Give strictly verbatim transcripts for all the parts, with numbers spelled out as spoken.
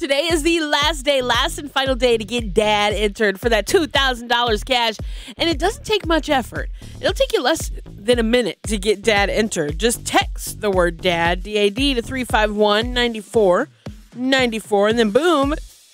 today is the last day, last and final day to get Dad entered for that two thousand dollars cash. And it doesn't take much effort. It'll take you less than a minute to get Dad entered. Just text the word Dad, D A D, to three five one, nine four nine four, and then boom,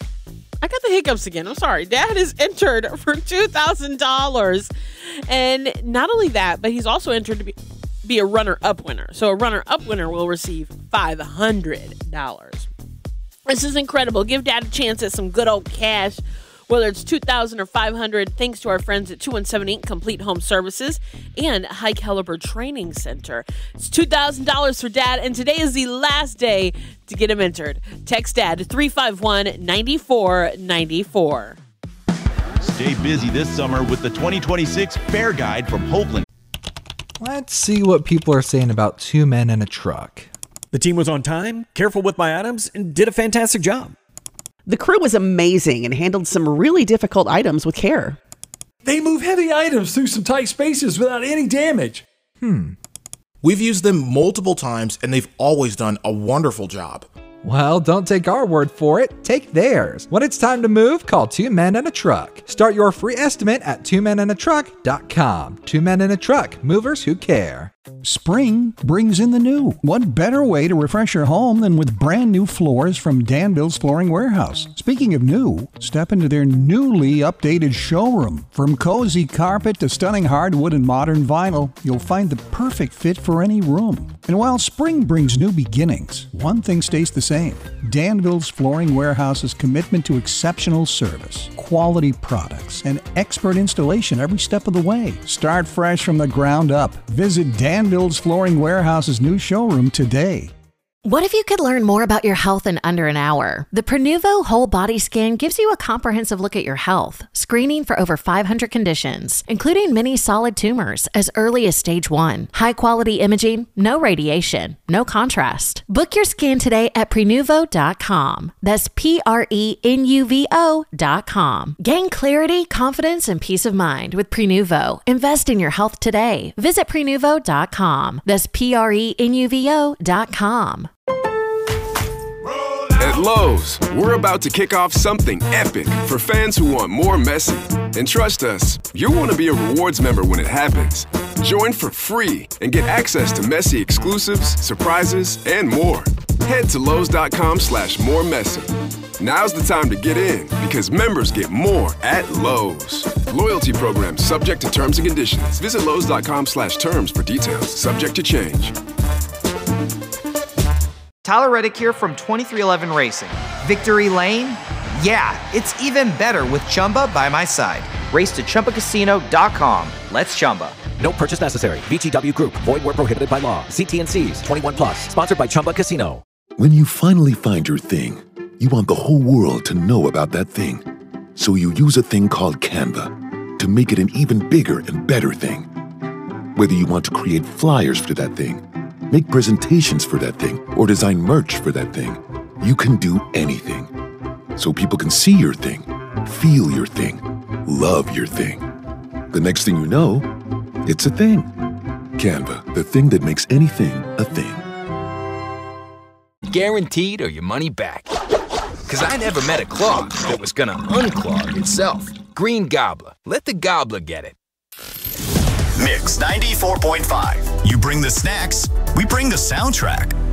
I got the hiccups again. I'm sorry. Dad is entered for two thousand dollars. And not only that, but he's also entered to be, be a runner-up winner. So a runner-up winner will receive five hundred dollars. This is incredible. Give Dad a chance at some good old cash, whether it's two thousand dollars or five hundred dollars, thanks to our friends at two one seven Incorporated. Complete Home Services and High Caliber Training Center. It's two thousand dollars for Dad, and today is the last day to get him entered. Text Dad to three five one, nine four nine four. Stay busy this summer with the twenty twenty-six Fair Guide from Hoagland. Let's see what people are saying about Two Men and a Truck. The team was on time, careful with my items, and did a fantastic job. The crew was amazing and handled some really difficult items with care. They move heavy items through some tight spaces without any damage. Hmm. We've used them multiple times and they've always done a wonderful job. Well, don't take our word for it. Take theirs. When it's time to move, call Two Men and a Truck. Start your free estimate at two men and a truck dot com. Two Men and a Truck. Movers who care. Spring brings in the new. What better way to refresh your home than with brand new floors from Danville's Flooring Warehouse? Speaking of new, step into their newly updated showroom. From cozy carpet to stunning hardwood and modern vinyl, you'll find the perfect fit for any room. And while spring brings new beginnings, one thing stays the same. Danville's Flooring Warehouse's commitment to exceptional service, quality products, and expert installation every step of the way. Start fresh from the ground up. Visit Danville's Flooring Warehouse's new showroom today. What if you could learn more about your health in under an hour? The Prenuvo Whole Body Scan gives you a comprehensive look at your health, screening for over five hundred conditions, including many solid tumors as early as stage one. High-quality imaging, no radiation, no contrast. Book your scan today at prenuvo dot com. That's P R E N U V O dot com. Gain clarity, confidence, and peace of mind with Prenuvo. Invest in your health today. Visit prenuvo dot com. That's P R E N U V O dot com. At Lowe's, we're about to kick off something epic for fans who want more Messi. And trust us, you'll want to be a rewards member when it happens. Join for free and get access to Messi exclusives, surprises, and more. Head to Lowe's dot com slash more Messi. Now's the time to get in because members get more at Lowe's. Loyalty program subject to terms and conditions. Visit Lowe's dot com slash terms for details. Subject to change. Tyler Reddick here from twenty-three eleven Racing. Victory Lane? Yeah, it's even better with Chumba by my side. Race to Chumba Casino dot com. Let's Chumba. No purchase necessary. V G W Group. Void where prohibited by law. See T and C's. twenty-one plus. Sponsored by Chumba Casino. When you finally find your thing, you want the whole world to know about that thing. So you use a thing called Canva to make it an even bigger and better thing. Whether you want to create flyers for that thing, make presentations for that thing, or design merch for that thing, you can do anything. So people can see your thing, feel your thing, love your thing. The next thing you know, it's a thing. Canva, the thing that makes anything a thing. Guaranteed or your money back. Because I never met a clog that was gonna unclog itself. Green Gobbler. Let the gobbler get it. Mix ninety-four point five. You bring the snacks, we bring the soundtrack.